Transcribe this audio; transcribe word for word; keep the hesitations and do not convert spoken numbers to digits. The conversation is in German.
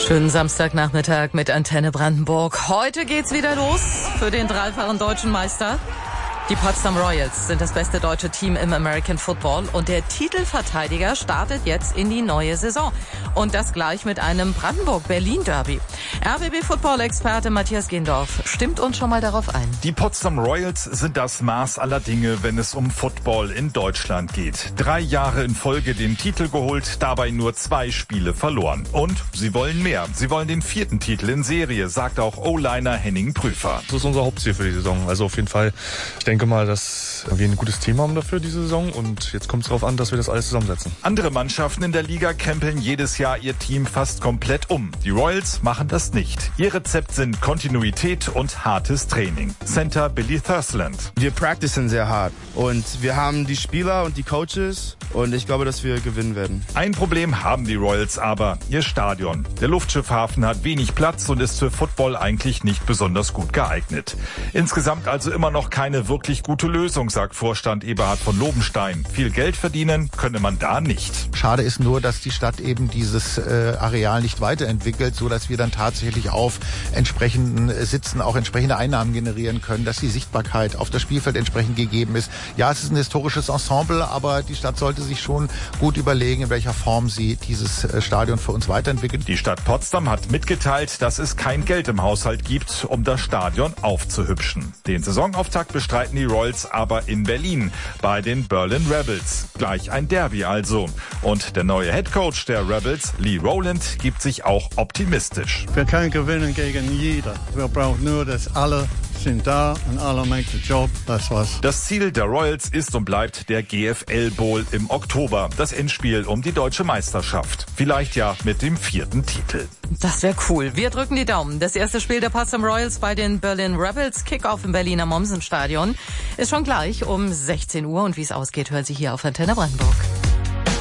Schönen Samstagnachmittag mit Antenne Brandenburg. Heute geht's wieder los für den dreifachen deutschen Meister. Die Potsdam Royals sind das beste deutsche Team im American Football und der Titelverteidiger startet jetzt in die neue Saison. Und das gleich mit einem Brandenburg-Berlin-Derby. R B B-Football-Experte Matthias Gendorf stimmt uns schon mal darauf ein. Die Potsdam Royals sind das Maß aller Dinge, wenn es um Football in Deutschland geht. Drei Jahre in Folge den Titel geholt, dabei nur zwei Spiele verloren. Und sie wollen mehr. Sie wollen den vierten Titel in Serie, sagt auch O-Liner Henning Prüfer. Das ist unser Hauptziel für die Saison. Also auf jeden Fall, ich denke mal, dass wir ein gutes Team haben dafür diese Saison und jetzt kommt es darauf an, dass wir das alles zusammensetzen. Andere Mannschaften in der Liga krempeln jedes Jahr ihr Team fast komplett um. Die Royals machen das nicht. Ihr Rezept sind Kontinuität und hartes Training. Center Billy Thursland. Wir practicen sehr hart und wir haben die Spieler und die Coaches und ich glaube, dass wir gewinnen werden. Ein Problem haben die Royals aber, ihr Stadion. Der Luftschiffhafen hat wenig Platz und ist für Football eigentlich nicht besonders gut geeignet. Insgesamt also immer noch keine wirklich gute Lösung, sagt Vorstand Eberhard von Lobenstein. Viel Geld verdienen könne man da nicht. Schade ist nur, dass die Stadt eben dieses äh, Areal nicht weiterentwickelt, so dass wir dann tatsächlich auf entsprechenden Sitzen auch entsprechende Einnahmen generieren können, dass die Sichtbarkeit auf das Spielfeld entsprechend gegeben ist. Ja, es ist ein historisches Ensemble, aber die Stadt sollte sich schon gut überlegen, in welcher Form sie dieses äh, Stadion für uns weiterentwickelt. Die Stadt Potsdam hat mitgeteilt, dass es kein Geld im Haushalt gibt, um das Stadion aufzuhübschen. Den Saisonauftakt bestreiten die Royals aber in Berlin bei den Berlin Rebels. Gleich ein Derby also. Und der neue Headcoach der Rebels, Lee Rowland, gibt sich auch optimistisch. Wir können gewinnen gegen jeder. Wir brauchen nur, dass alle sind da und alle make the job. Das war's. Das Ziel der Royals ist und bleibt der G F L Bowl im Oktober. Das Endspiel um die deutsche Meisterschaft. Vielleicht ja mit dem vierten Titel. Das wäre cool. Wir drücken die Daumen. Das erste Spiel der Potsdam Royals bei den Berlin Rebels, Kickoff im Berliner Mommsen-Stadion, ist schon gleich um sechzehn Uhr. Und wie es ausgeht, hören Sie hier auf Antenne Brandenburg.